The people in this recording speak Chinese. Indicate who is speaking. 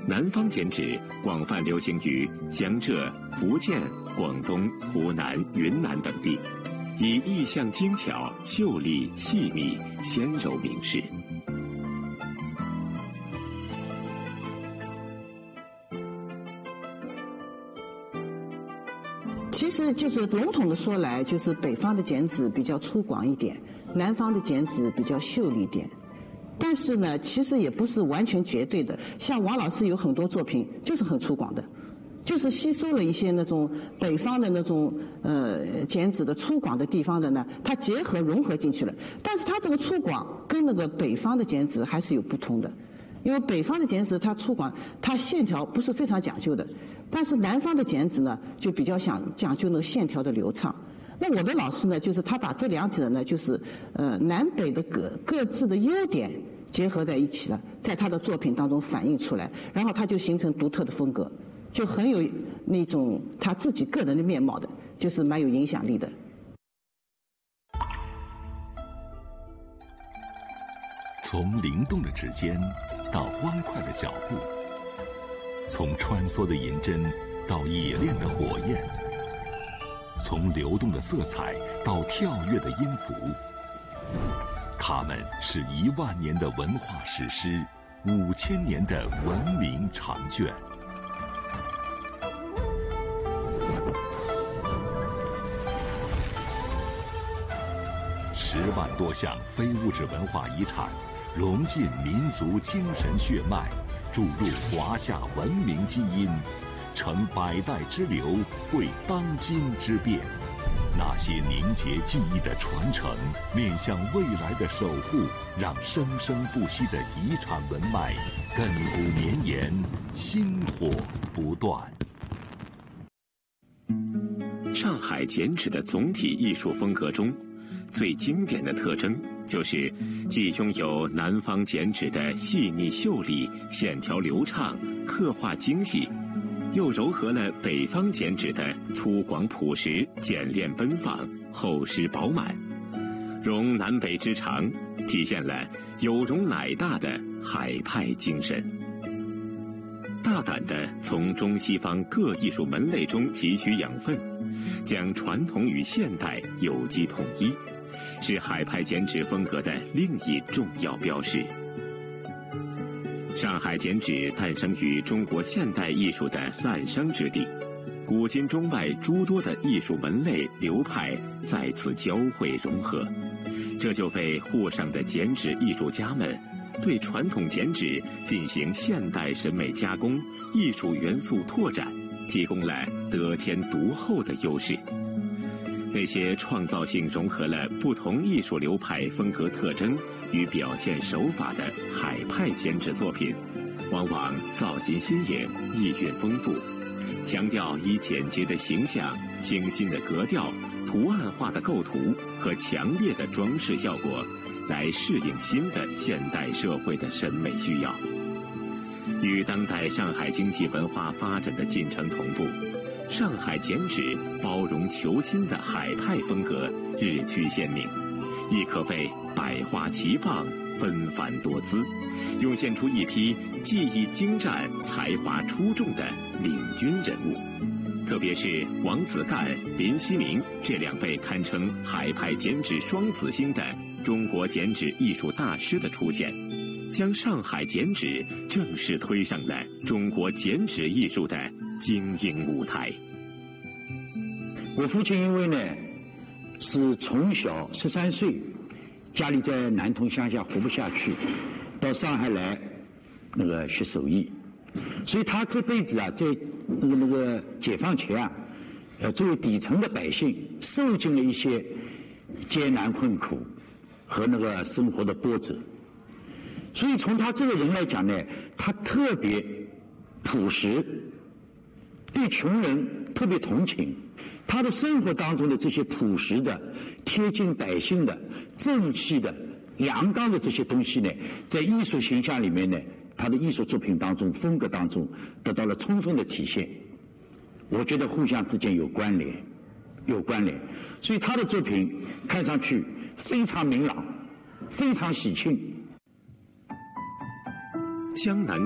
Speaker 1: 南方剪纸广泛流行于江浙、福建、广东、湖南、云南等地，以意象精巧、秀丽、细腻、纤柔明示。
Speaker 2: 其实就是笼统的说来，就是北方的剪纸比较粗犷一点，南方的剪纸比较秀丽一点。但是呢，其实也不是完全绝对的。像王老师有很多作品就是很粗犷的，就是吸收了一些那种北方的那种剪纸的粗犷的地方的呢，它结合融合进去了。但是它这个粗犷跟那个北方的剪纸还是有不同的，因为北方的剪纸它粗犷，它线条不是非常讲究的，但是南方的剪纸呢就比较讲究那个线条的流畅。那我的老师呢，就是他把这两者呢，就是南北的各自的优点结合在一起了，在他的作品当中反映出来，然后他就形成独特的风格，就很有那种他自己个人的面貌的，就是蛮有影响力的。
Speaker 3: 从灵动的指尖到欢快的脚步，从穿梭的银针到冶炼的火焰，从流动的色彩到跳跃的音符，它们是10000年的文化史诗，5000年的文明长卷。10万多项非物质文化遗产，融进民族精神血脉，注入华夏文明基因，成百代之流，会当今之变。那些凝结记忆的传承，面向未来的守护，让生生不息的遗产文脉亘古绵延，薪火不断。
Speaker 1: 上海剪纸的总体艺术风格中，最经典的特征就是既拥有南方剪纸的细腻秀丽、线条流畅、刻画精细，又糅合了北方剪纸的粗犷朴实、简练奔放、厚实饱满，融南北之长，体现了有容乃大的海派精神。大胆地从中西方各艺术门类中汲取养分，将传统与现代有机统一，是海派剪纸风格的另一重要标识。上海剪纸诞生于中国现代艺术的滥觞之地，古今中外诸多的艺术门类流派在此交汇融合，这就为沪上的剪纸艺术家们对传统剪纸进行现代审美加工、艺术元素拓展提供了得天独厚的优势。那些创造性融合了不同艺术流派风格特征与表现手法的海派剪纸作品，往往造型新颖、意蕴丰富，强调以简洁的形象、清新的格调、图案化的构图和强烈的装饰效果，来适应新的现代社会的审美需要。与当代上海经济文化发展的进程同步，上海剪纸包容求新的海派风格日趋鲜明，亦可谓百花齐放、纷繁多姿，涌现出一批技艺精湛、才华出众的领军人物。特别是王子干、林希明这两位堪称海派剪纸双子星的中国剪纸艺术大师的出现，将上海剪纸正式推上了中国剪纸艺术的精英舞台。
Speaker 4: 我父亲因为呢是从小13岁，家里在南通乡下活不下去，到上海来学手艺，所以他这辈子啊，在那个解放前啊，作为底层的百姓，受尽了一些艰难困苦和那个生活的波折。所以从他这个人来讲呢，他特别朴实，对穷人特别同情。他的生活当中的这些朴实的、贴近百姓的、正气的、阳刚的这些东西呢，在艺术形象里面呢，他的艺术作品当中、风格当中得到了充分的体现。我觉得互相之间有关联，所以他的作品看上去非常明朗，非常喜庆。
Speaker 1: 江南